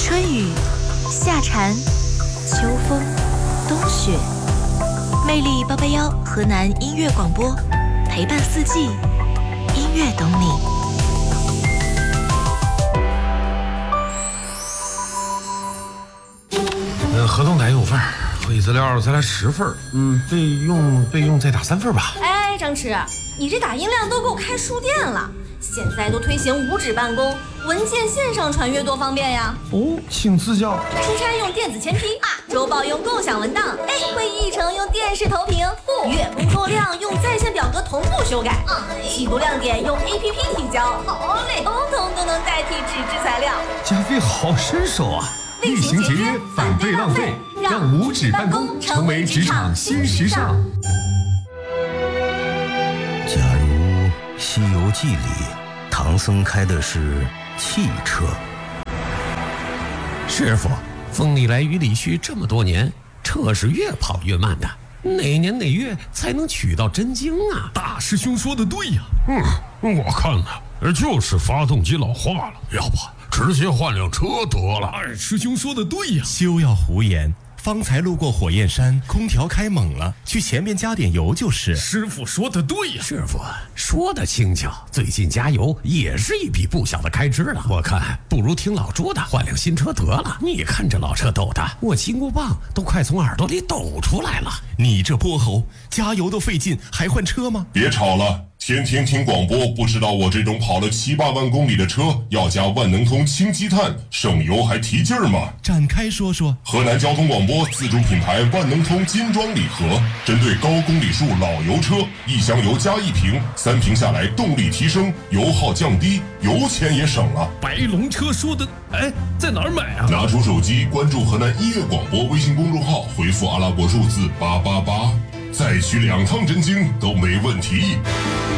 春雨、夏蝉、秋风、冬雪，魅力881河南音乐广播，陪伴四季，音乐懂你。 河东奶油饭，灰饲料再来10份。备用再打3份吧。 哎，张弛，你这打印量都够开书店了。现在都推行无纸办公，文件线上传阅多方便呀！ 哦，请赐教。 出差用电子签批周报用共享文档会议议程用电视投屏月工作量用在线表格同步修改细读亮点用 APP 提交，好嘞，统统都能代替纸质材料。 加菲好身手啊！ 厉行节约，反对浪费，让无纸办公成为职场新时尚。 假如《西游记》里唐僧开的是汽车， 师傅，风里来雨里去这么多年，车是越跑越慢的，哪年哪月才能取到真经啊？ 大师兄说的对呀。 我看呢，就是发动机老化了，要不直接换辆车得了。 二师兄说的对呀。休要胡言，方才路过火焰山，空调开猛了，去前面加点油就是。师傅说的对呀。 师傅说的轻巧，最近加油也是一笔不小的开支了。我看不如听老朱的，换辆新车得了。你看这老车抖的，我金箍棒都快从耳朵里抖出来了。 你这泼猴，加油都费劲，还换车吗？ 别吵了。天天听广播，不知道我这种跑了7、8万公里的车要加万能通氢积碳，省油还提劲儿吗？ 展开说说。 河南交通广播自主品牌万能通金装礼盒，针对高公里数老油车，1箱油加1瓶，3瓶下来动力提升，油耗降低，油钱也省了。 白龙车说的，在哪儿买啊？ 拿出手机关注河南音乐广播微信公众号，回复阿拉伯数字888，再取2趟真经都没问题。